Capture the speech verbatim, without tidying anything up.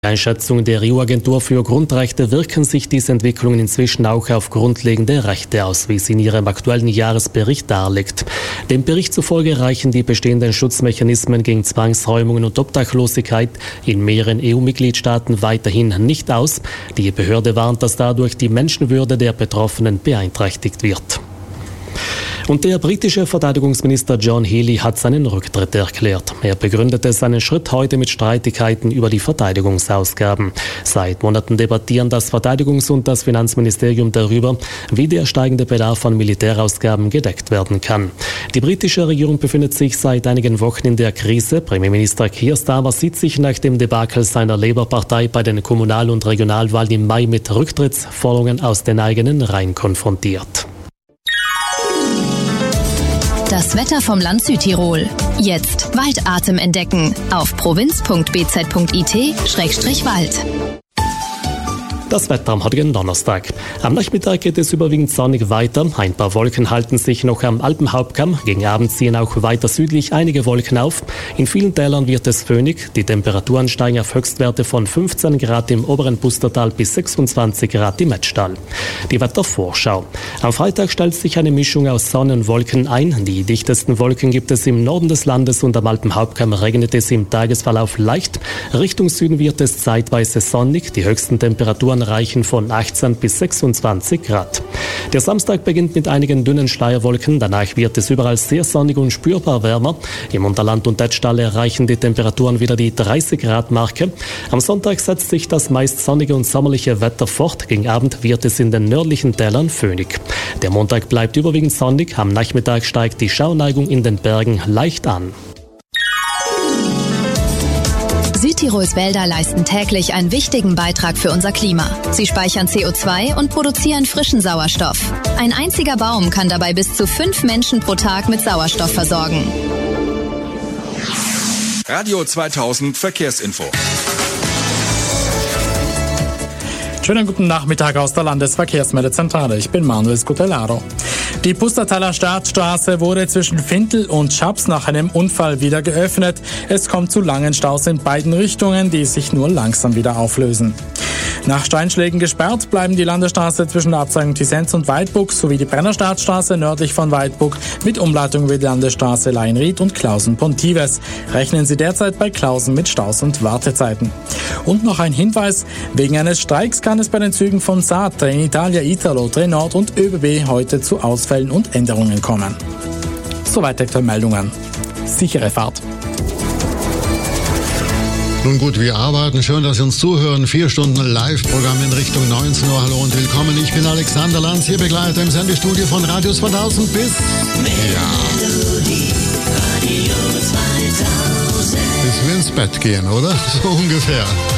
Einschätzung der E U-Agentur für Grundrechte wirken sich diese Entwicklungen inzwischen auch auf grundlegende Rechte aus, wie sie in ihrem aktuellen Jahresbericht darlegt. Dem Bericht zufolge reichen die bestehenden Schutzmechanismen gegen Zwangsräumungen und Obdachlosigkeit in mehreren E U-Mitgliedstaaten weiterhin nicht aus. Die Behörde warnt, dass dadurch die Menschenwürde der Betroffenen beeinträchtigt wird. Und der britische Verteidigungsminister John Healey hat seinen Rücktritt erklärt. Er begründete seinen Schritt heute mit Streitigkeiten über die Verteidigungsausgaben. Seit Monaten debattieren das Verteidigungs- und das Finanzministerium darüber, wie der steigende Bedarf an Militärausgaben gedeckt werden kann. Die britische Regierung befindet sich seit einigen Wochen in der Krise. Premierminister Keir Starmer sieht sich nach dem Debakel seiner Labour-Partei bei den Kommunal- und Regionalwahlen im Mai mit Rücktrittsforderungen aus den eigenen Reihen konfrontiert. Das Wetter vom Land Südtirol. Jetzt Waldatem entdecken auf provinz punkt b z punkt i t Schrägstrich Wald. Das Wetter am heutigen Donnerstag. Am Nachmittag geht es überwiegend sonnig weiter. Ein paar Wolken halten sich noch am Alpenhauptkamm. Gegen Abend ziehen auch weiter südlich einige Wolken auf. In vielen Tälern wird es föhnig. Die Temperaturen steigen auf Höchstwerte von fünfzehn Grad im oberen Pustertal bis sechsundzwanzig Grad im Metztal. Die Wettervorschau. Am Freitag stellt sich eine Mischung aus Sonne und Wolken ein. Die dichtesten Wolken gibt es im Norden des Landes und am Alpenhauptkamm regnet es im Tagesverlauf leicht. Richtung Süden wird es zeitweise sonnig. Die höchsten Temperaturen reichen von achtzehn bis sechsundzwanzig Grad. Der Samstag beginnt mit einigen dünnen Schleierwolken. Danach wird es überall sehr sonnig und spürbar wärmer. Im Unterland und Tettstall erreichen die Temperaturen wieder die dreißig Grad Marke. Am Sonntag setzt sich das meist sonnige und sommerliche Wetter fort. Gegen Abend wird es in den nördlichen Tälern föhnig. Der Montag bleibt überwiegend sonnig. Am Nachmittag steigt die Schauneigung in den Bergen leicht an. Südtirols Wälder leisten täglich einen wichtigen Beitrag für unser Klima. Sie speichern C O zwei und produzieren frischen Sauerstoff. Ein einziger Baum kann dabei bis zu fünf Menschen pro Tag mit Sauerstoff versorgen. Radio zweitausend Verkehrsinfo. Schönen guten Nachmittag aus der Landesverkehrsmeldezentrale. Ich bin Manuel Scutellaro. Die Pustertaler Startstraße wurde zwischen Fintel und Schaps nach einem Unfall wieder geöffnet. Es kommt zu langen Staus in beiden Richtungen, die sich nur langsam wieder auflösen. Nach Steinschlägen gesperrt bleiben die Landesstraße zwischen der Abzweigung Tisenz und Weidbruck sowie die Brennerstartstraße nördlich von Weidbruck mit Umleitung über die Landesstraße Leinried und Klausen-Pontives. Rechnen Sie derzeit bei Klausen mit Staus und Wartezeiten. Und noch ein Hinweis, wegen eines Streiks kann es bei den Zügen von S A T, Trenitalia, Italo, Trenord und ÖBB heute zu Ausfällen und Änderungen kommen. Soweit aktuelle Meldungen. Sichere Fahrt. Nun gut, wir arbeiten. Schön, dass Sie uns zuhören. Vier Stunden Live-Programm in Richtung neunzehn Uhr. Hallo und willkommen. Ich bin Alexander Lanz, Ihr Begleiter im Sendestudio von Radio zweitausend bis... Ja. Bis wir ins Bett gehen, oder? So ungefähr.